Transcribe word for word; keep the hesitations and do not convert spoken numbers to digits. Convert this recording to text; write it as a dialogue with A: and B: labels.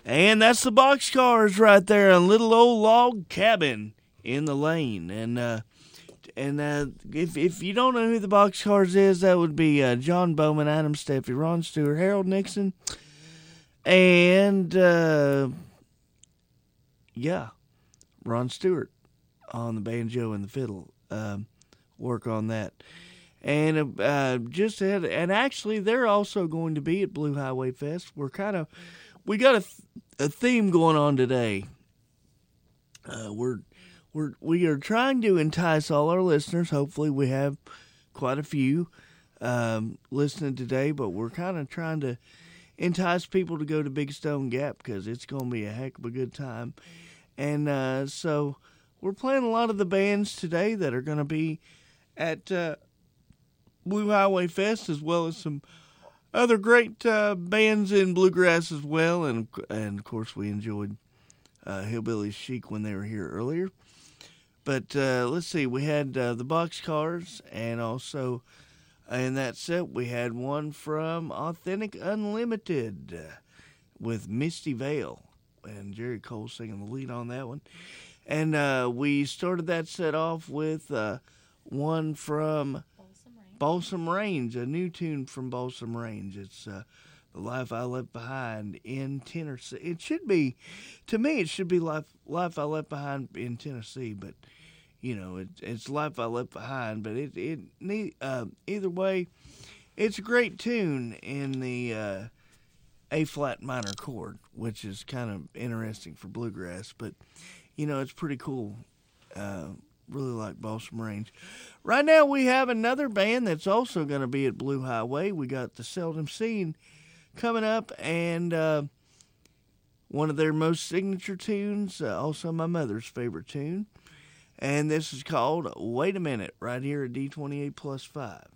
A: And that's the Boxcars right there, a little old log cabin in the lane. And uh, and uh, if if you don't know who the Boxcars is, that would be uh, John Bowman, Adam Steffi, Ron Stewart, Harold Nixon, and uh, yeah, Ron Stewart on the banjo and the fiddle. Um, work on that. And uh, just ahead, and actually, they're also going to be at Blue Highway Fest. We're kind of, we got a, th- a theme going on today. Uh, we're we're we are trying to entice all our listeners. Hopefully, we have quite a few um, listening today, but we're kind of trying to entice people to go to Big Stone Gap because it's going to be a heck of a good time. And uh, so we're playing a lot of the bands today that are going to be at uh, Blue Highway Fest, as well as some other great uh, bands in bluegrass as well. And, and of course, we enjoyed uh, Hillbilly Chic when they were here earlier. But uh, let's see, we had uh, the Boxcars, and also uh, in that set we had one from Authentic Unlimited uh, with Misty Vale, and Jerry Cole singing the lead on that one. And uh, we started that set off with uh, one from
B: Balsam Range.
A: Balsam Range, a new tune from Balsam Range. It's uh, The Life I Left Behind in Tennessee. It should be, to me, it should be Life, Life I Left Behind in Tennessee, but, you know, it, it's Life I Left Behind. But it, it uh, either way, it's a great tune in the uh, A-flat minor chord, which is kind of interesting for bluegrass, but you know, it's pretty cool. Uh, really like Balsam Range. Right now we have another band that's also going to be at Blue Highway. We got the Seldom Seen coming up, and uh, one of their most signature tunes, uh, also my mother's favorite tune. And this is called Wait a Minute, right here at D twenty-eight plus five.